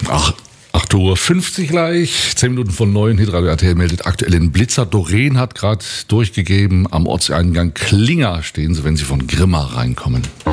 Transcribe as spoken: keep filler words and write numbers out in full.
Ach, acht Uhr fünfzig gleich, zehn Minuten von neun. Hitradio R T L meldet aktuellen Blitzer. Doreen hat gerade durchgegeben, am Ortseingang Klinger stehen sie, wenn sie von Grimma reinkommen.